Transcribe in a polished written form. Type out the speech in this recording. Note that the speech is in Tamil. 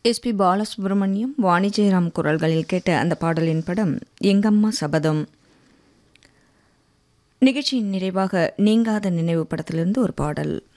எஸ்பி பாலசுப்ரமணியம், வாணி ஜெயராம் குரல்களில் கேட்ட அந்த பாடலின் படம் எங்கம்மா சபதம். நிகழ்ச்சியின் நிறைவாக நீங்காத நினைவு படத்திலிருந்து ஒரு பாடல்.